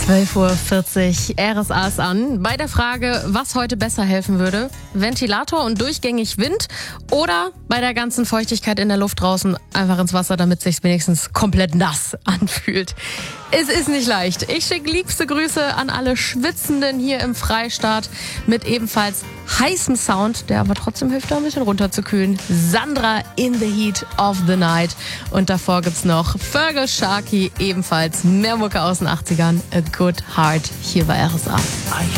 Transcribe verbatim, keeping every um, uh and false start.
zwölf Uhr vierzig, R S A ist an. Bei der Frage, was heute besser helfen würde, Ventilator und durchgängig Wind oder bei der ganzen Feuchtigkeit in der Luft draußen einfach ins Wasser, damit es sich wenigstens komplett nass anfühlt. Es ist nicht leicht. Ich schicke liebste Grüße an alle Schwitzenden hier im Freistaat mit ebenfalls heißem Sound, der aber trotzdem hilft, da ein bisschen runterzukühlen. Sandra in the Heat of the Night. Und davor gibt's noch Fergus Sharkey, ebenfalls mehr Mucke aus den achtzigern. A Good Heart hier bei R S A.